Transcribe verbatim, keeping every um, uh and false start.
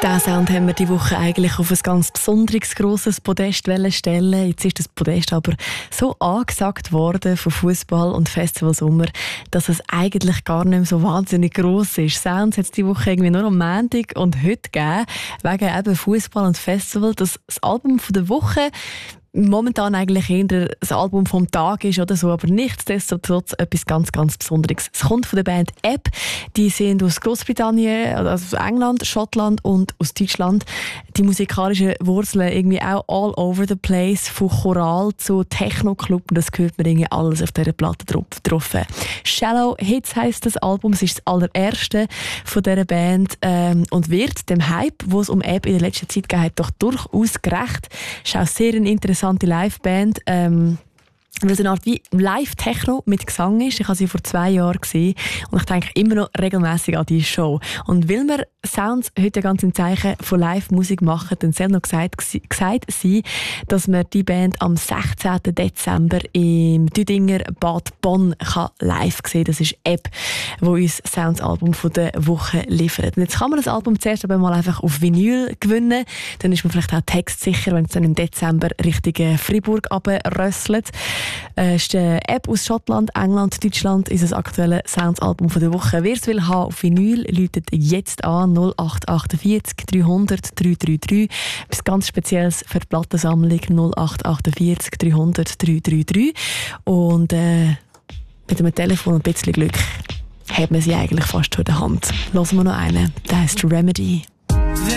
Diesen Sound haben wir diese Woche eigentlich auf ein ganz besonderes, grosses Podest stellen. Jetzt ist das Podest aber so angesagt worden von Fußball und Festival Sommer, dass es eigentlich gar nicht mehr so wahnsinnig gross ist. Sounds hat es diese Woche irgendwie nur am Montag und heute gegeben, wegen eben Fußball und Festival. Das, das Album von der Woche momentan eigentlich eher das Album vom Tag ist oder so, aber nichtsdestotrotz etwas ganz, ganz Besonderes. Es kommt von der Band App. Die sind aus Großbritannien, also aus England, Schottland und aus Deutschland. Die musikalischen Wurzeln irgendwie auch all over the place, von Choral zu Techno-Club. Das gehört mir irgendwie alles auf dieser Platte drauf. Shallow Hits heisst das Album. Es ist das allererste von dieser Band ähm, und wird dem Hype, wo es um App in der letzten Zeit gegeben hat, doch durchaus gerecht. Es ist auch sehr eine interessante Liveband, ähm, weil es eine Art wie Live-Techno mit Gesang ist. Ich habe sie vor zwei Jahren gesehen und ich denke immer noch regelmäßig an diese Show. Und weil wir Sounds heute ganz im Zeichen von Live-Musik machen, dann soll noch gesagt, gesagt sein, dass man die Band am sechzehnten Dezember im Düdinger Bad Bonn kann live sehen. Das ist App, wo uns das Sounds-Album der Woche liefert. Und jetzt kann man das Album zuerst aber mal einfach auf Vinyl gewinnen. Dann ist man vielleicht auch textsicher, wenn es dann im Dezember Richtung Fribourg runterrösselt. Äh, ist eine App aus Schottland, England, Deutschland, ist das aktuelle Sounds-Album der Woche. Wer es will haben auf Vinyl, läutet jetzt an null acht achtundvierzig dreihundert dreihundertdrei. Etwas ganz Spezielles für die Plattensammlung null acht achtundvierzig dreihundert dreihundertdrei. Und äh, mit einem Telefon und ein bisschen Glück hat man sie eigentlich fast vor der Hand. Hören wir noch einen, der heisst Remedy.